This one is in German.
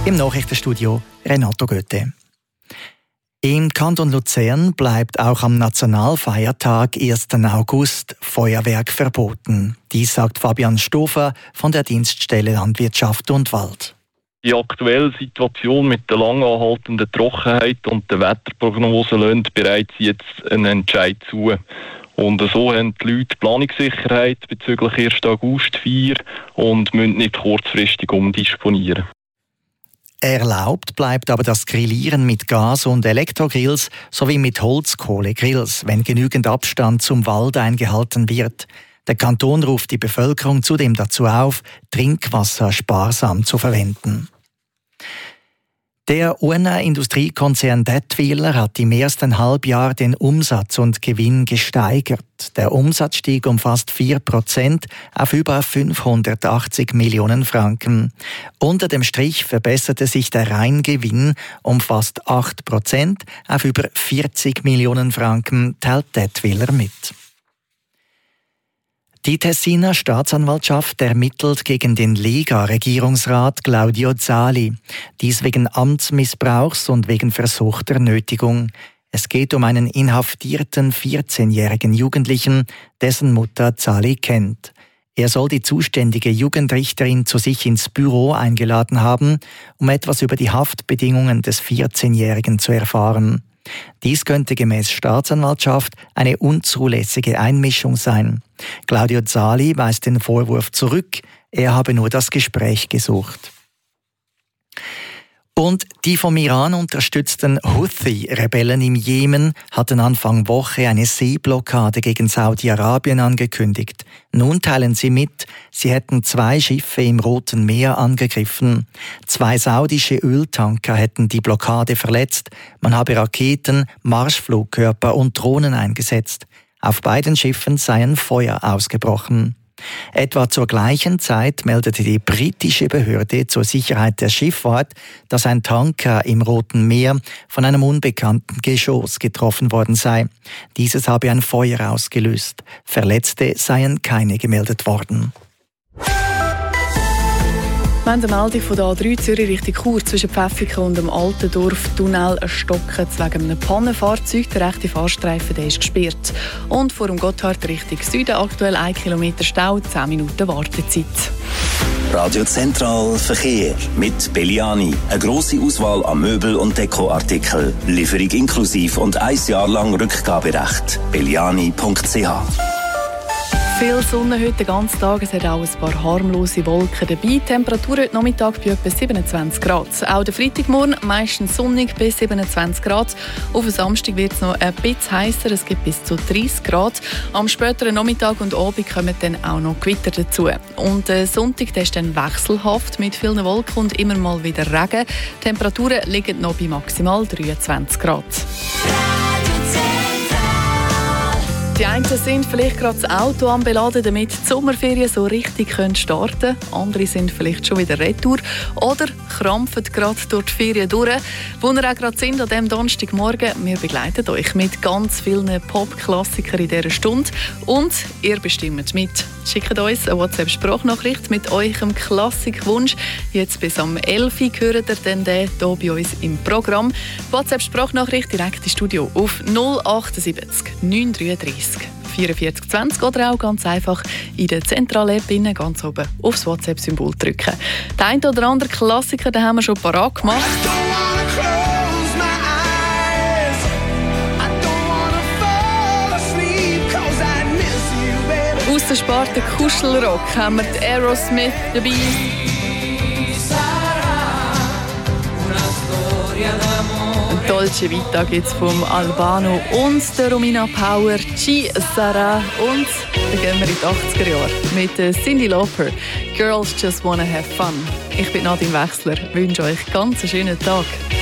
Im Nachrichtenstudio Renato Goethe. Im Kanton Luzern bleibt auch am Nationalfeiertag 1. August Feuerwerk verboten. Dies sagt Fabian Stofer von der Dienststelle Landwirtschaft und Wald. Die aktuelle Situation mit der lang anhaltenden Trockenheit und der Wetterprognose lässt bereits jetzt einen Entscheid zu. Und so haben die Leute Planungssicherheit bezüglich 1. Augustfeier und müssen nicht kurzfristig umdisponieren. Erlaubt bleibt aber das Grillieren mit Gas- und Elektrogrills sowie mit Holzkohlegrills, wenn genügend Abstand zum Wald eingehalten wird. Der Kanton ruft die Bevölkerung zudem dazu auf, Trinkwasser sparsam zu verwenden. Der Urner Industriekonzern Dätwyler hat im ersten Halbjahr den Umsatz und Gewinn gesteigert. Der Umsatz stieg um fast 4% auf über 580 Millionen Franken. Unter dem Strich verbesserte sich der Reingewinn um fast 8% auf über 40 Millionen Franken, teilt Dätwyler mit. Die Tessiner Staatsanwaltschaft ermittelt gegen den Lega-Regierungsrat Claudio Zali. Dies wegen Amtsmissbrauchs und wegen versuchter Nötigung. Es geht um einen inhaftierten 14-jährigen Jugendlichen, dessen Mutter Zali kennt. Er soll die zuständige Jugendrichterin zu sich ins Büro eingeladen haben, um etwas über die Haftbedingungen des 14-Jährigen zu erfahren. Dies könnte gemäß Staatsanwaltschaft eine unzulässige Einmischung sein. Claudio Zali weist den Vorwurf zurück, er habe nur das Gespräch gesucht. Und die vom Iran unterstützten Houthi-Rebellen im Jemen hatten Anfang Woche eine Seeblockade gegen Saudi-Arabien angekündigt. Nun teilen sie mit, sie hätten 2 Schiffe im Roten Meer angegriffen. 2 saudische Öltanker hätten die Blockade verletzt. Man habe Raketen, Marschflugkörper und Drohnen eingesetzt. Auf beiden Schiffen seien Feuer ausgebrochen. Etwa zur gleichen Zeit meldete die britische Behörde zur Sicherheit der Schifffahrt, dass ein Tanker im Roten Meer von einem unbekannten Geschoss getroffen worden sei. Dieses habe ein Feuer ausgelöst. Verletzte seien keine gemeldet worden. Wir haben eine Meldung von der A3 Zürich Richtung Chur zwischen Pfäffiken und dem Altendorf-Tunnel stocken wegen einem Pannenfahrzeug. Der rechte Fahrstreifen der ist gesperrt. Und vor dem Gotthard Richtung Süden aktuell 1 Kilometer Stau, 10 Minuten Wartezeit. Radio Zentral Verkehr mit Belliani. Eine grosse Auswahl an Möbel- und Dekoartikeln. Lieferung inklusiv und 1 Jahr lang Rückgaberecht. belliani.ch. Viel Sonne heute den ganzen Tag, es hat auch ein paar harmlose Wolken dabei. Temperatur heute Nachmittag bei etwa 27 Grad. Auch der Freitagmorgen meistens sonnig bis 27 Grad. Auf den Samstag wird es noch ein bisschen heißer, es gibt bis zu 30 Grad. Am späteren Nachmittag und Abend kommen dann auch noch Gewitter dazu. Und Sonntag der ist dann wechselhaft mit vielen Wolken und immer mal wieder Regen. Die Temperaturen liegen noch bei maximal 23 Grad. Die einen sind vielleicht gerade das Auto anbeladen, damit die Sommerferien so richtig starten können. Andere sind vielleicht schon wieder retour oder krampfen gerade durch die Ferien durch. Wo ihr auch gerade sind an diesem Donnerstagmorgen, wir begleiten euch mit ganz vielen Pop-Klassikern in dieser Stunde. Und ihr bestimmt mit. Schickt uns eine WhatsApp-Sprachnachricht mit eurem Klassikwunsch. Jetzt bis am 11 Uhr hört ihr dann den hier bei uns im Programm. WhatsApp-Sprachnachricht direkt ins Studio auf 078 933 44 20 oder auch ganz einfach in der Zentral-App ganz oben aufs WhatsApp-Symbol drücken. Den einen oder anderen Klassiker den haben wir schon parat gemacht. Aus der Sparte Kuschelrock haben wir die Aerosmith dabei. Dolce Vita gibt's vom Albano und der Romina Power, Ci Sarà. Und dann gehen wir in die 80er Jahre mit Cyndi Lauper. Girls just wanna have fun. Ich bin Nadine Wechsler, wünsche euch ganz einen schönen Tag.